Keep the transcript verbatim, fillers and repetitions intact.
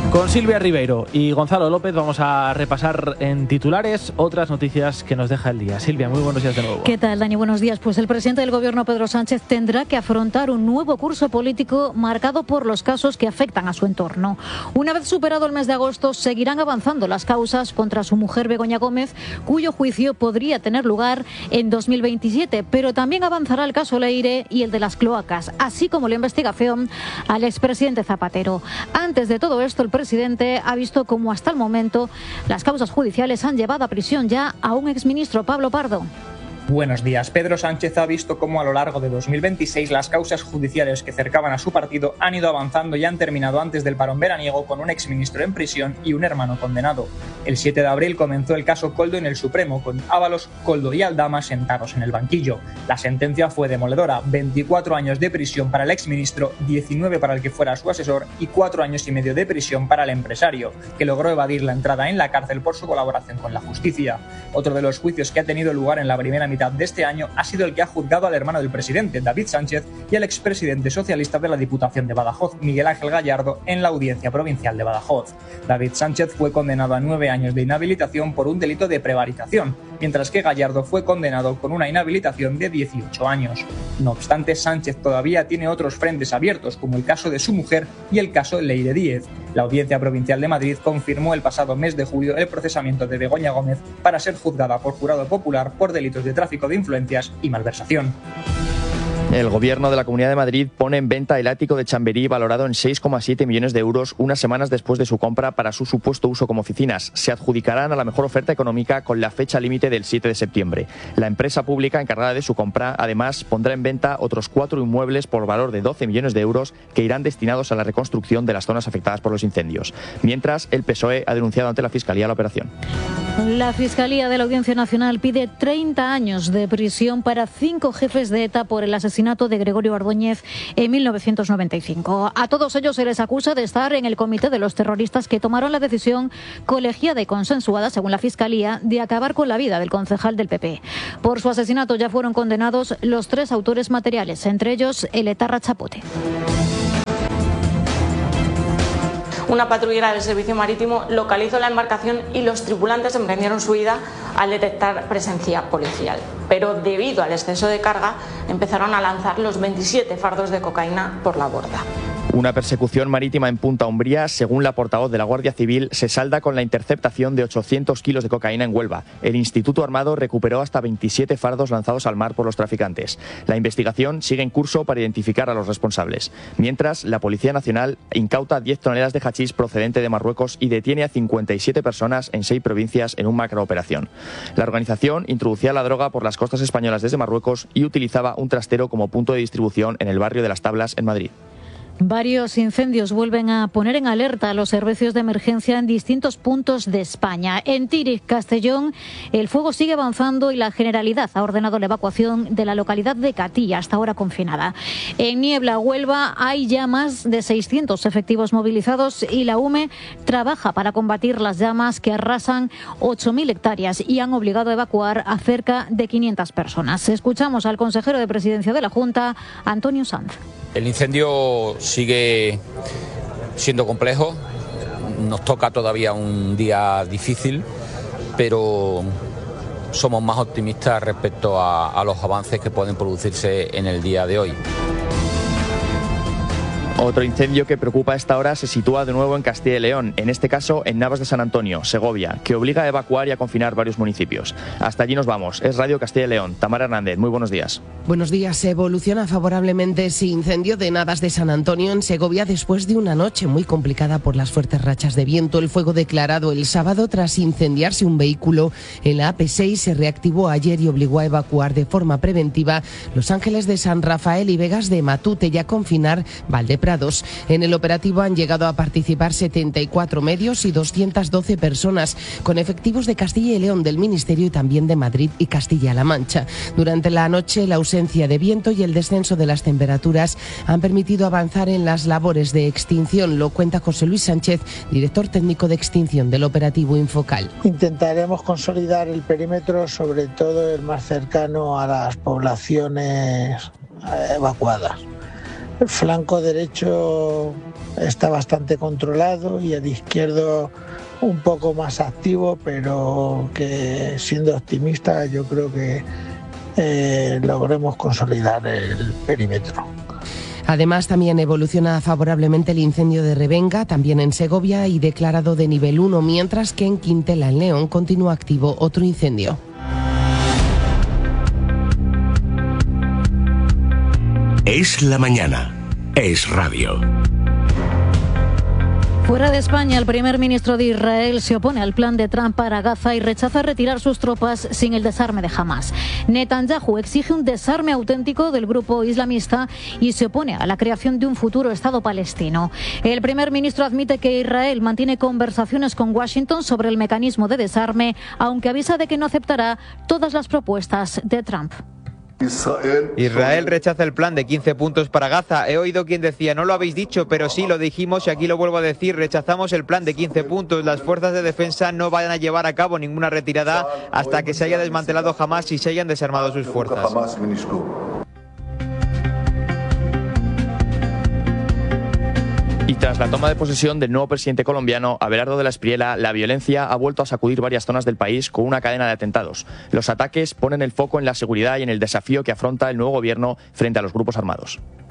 Con Silvia Ribeiro y Gonzalo López vamos a repasar en titulares otras noticias que nos deja el día. Silvia, muy buenos días de nuevo. ¿Qué tal, Dani? Buenos días. Pues el presidente del Gobierno, Pedro Sánchez, tendrá que afrontar un nuevo curso político marcado por los casos que afectan a su entorno. Una vez superado el mes de agosto, seguirán avanzando las causas contra su mujer Begoña Gómez, cuyo juicio podría tener lugar en dos mil veintisiete, pero también avanzará el caso Leire y el de las cloacas, así como la investigación al expresidente Zapatero. Antes de todo esto, el presidente ha visto cómo hasta el momento las causas judiciales han llevado a prisión ya a un exministro, Pablo Pardo. Buenos días. Pedro Sánchez ha visto cómo a lo largo de dos mil veintiséis las causas judiciales que cercaban a su partido han ido avanzando y han terminado antes del parón veraniego con un exministro en prisión y un hermano condenado. El siete de abril comenzó el caso Koldo en el Supremo, con Ábalos, Koldo y Aldama sentados en el banquillo. La sentencia fue demoledora: veinticuatro años de prisión para el exministro, diecinueve para el que fuera su asesor y cuatro años y medio de prisión para el empresario, que logró evadir la entrada en la cárcel por su colaboración con la justicia. Otro de los juicios que ha tenido lugar en la primera mitad de este año ha sido el que ha juzgado al hermano del presidente, David Sánchez, y al expresidente socialista de la Diputación de Badajoz, Miguel Ángel Gallardo, en la Audiencia Provincial de Badajoz. David Sánchez fue condenado a nueve años de inhabilitación por un delito de prevaricación, mientras que Gallardo fue condenado con una inhabilitación de dieciocho años. No obstante, Sánchez todavía tiene otros frentes abiertos, como el caso de su mujer y el caso Leire Díez. La Audiencia Provincial de Madrid confirmó el pasado mes de julio el procesamiento de Begoña Gómez para ser juzgada por jurado popular por delitos de tráfico de influencias y malversación. El Gobierno de la Comunidad de Madrid pone en venta el ático de Chamberí valorado en seis coma siete millones de euros unas semanas después de su compra para su supuesto uso como oficinas. Se adjudicarán a la mejor oferta económica con la fecha límite del siete de septiembre. La empresa pública encargada de su compra, además, pondrá en venta otros cuatro inmuebles por valor de doce millones de euros que irán destinados a la reconstrucción de las zonas afectadas por los incendios. Mientras, el P S O E ha denunciado ante la Fiscalía la operación. La Fiscalía de la Audiencia Nacional pide treinta años de prisión para cinco jefes de ETA por el asesinato de Gregorio Ordóñez en mil novecientos noventa y cinco. A todos ellos se les acusa de estar en el comité de los terroristas que tomaron la decisión colegiada y consensuada, según la Fiscalía, de acabar con la vida del concejal del P P. Por su asesinato ya fueron condenados los tres autores materiales, entre ellos el etarra Chapote. Una patrullera del Servicio Marítimo localizó la embarcación y los tripulantes emprendieron su huida al detectar presencia policial. Pero debido al exceso de carga, empezaron a lanzar los veintisiete fardos de cocaína por la borda. Una persecución marítima en Punta Umbría, según la portavoz de la Guardia Civil, se salda con la interceptación de ochocientos kilos de cocaína en Huelva. El Instituto Armado recuperó hasta veintisiete fardos lanzados al mar por los traficantes. La investigación sigue en curso para identificar a los responsables. Mientras, la Policía Nacional incauta diez toneladas de hachís procedente de Marruecos y detiene a cincuenta y siete personas en seis provincias en una macrooperación. La organización introducía la droga por las costas españolas desde Marruecos y utilizaba un trastero como punto de distribución en el barrio de Las Tablas, en Madrid. Varios incendios vuelven a poner en alerta a los servicios de emergencia en distintos puntos de España. En Tíriz, Castellón, el fuego sigue avanzando y la Generalidad ha ordenado la evacuación de la localidad de Catilla, hasta ahora confinada. En Niebla, Huelva, hay ya más de seiscientos efectivos movilizados y la U M E trabaja para combatir las llamas que arrasan ocho mil hectáreas y han obligado a evacuar a cerca de quinientas personas. Escuchamos al consejero de Presidencia de la Junta, Antonio Sanz. El incendio sigue siendo complejo, nos toca todavía un día difícil, pero somos más optimistas respecto a, a los avances que pueden producirse en el día de hoy. Otro incendio que preocupa a esta hora se sitúa de nuevo en Castilla y León, en este caso en Navas de San Antonio, Segovia, que obliga a evacuar y a confinar varios municipios. Hasta allí nos vamos. Es Radio Castilla y León. Tamara Hernández, muy buenos días. Buenos días. Evoluciona favorablemente ese incendio de Navas de San Antonio en Segovia después de una noche muy complicada por las fuertes rachas de viento. El fuego declarado el sábado tras incendiarse un vehículo en la A P seis se reactivó ayer y obligó a evacuar de forma preventiva Los Ángeles de San Rafael y Vegas de Matute y a confinar Valdeprados. En el operativo han llegado a participar setenta y cuatro medios y doscientas doce personas, con efectivos de Castilla y León, del Ministerio y también de Madrid y Castilla-La Mancha. Durante la noche, la ausencia de viento y el descenso de las temperaturas han permitido avanzar en las labores de extinción. Lo cuenta José Luis Sánchez, director técnico de extinción del operativo Infocal. Intentaremos consolidar el perímetro, sobre todo el más cercano a las poblaciones evacuadas. El flanco derecho está bastante controlado y el izquierdo un poco más activo, pero que siendo optimista yo creo que eh, logremos consolidar el perímetro. Además, también evoluciona favorablemente el incendio de Revenga, también en Segovia, y declarado de nivel uno, mientras que en Quintela, en León, continúa activo otro incendio. Es la mañana. Es radio. Fuera de España, el primer ministro de Israel se opone al plan de Trump para Gaza y rechaza retirar sus tropas sin el desarme de Hamás. Netanyahu exige un desarme auténtico del grupo islamista y se opone a la creación de un futuro Estado palestino. El primer ministro admite que Israel mantiene conversaciones con Washington sobre el mecanismo de desarme, aunque avisa de que no aceptará todas las propuestas de Trump. Israel rechaza el plan de quince puntos para Gaza. He oído quien decía, no lo habéis dicho, pero sí lo dijimos y aquí lo vuelvo a decir. Rechazamos el plan de quince puntos. Las fuerzas de defensa no van a llevar a cabo ninguna retirada hasta que se haya desmantelado Hamás y se hayan desarmado sus fuerzas. Y tras la toma de posesión del nuevo presidente colombiano, Abelardo de la Espriella, la violencia ha vuelto a sacudir varias zonas del país con una cadena de atentados. Los ataques ponen el foco en la seguridad y en el desafío que afronta el nuevo gobierno frente a los grupos armados.